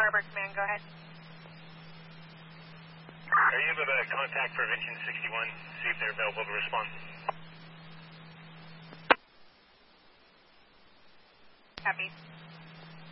Harbor Command, go ahead. Are you able to contact Prevention 61, see if they're available to respond? Copy.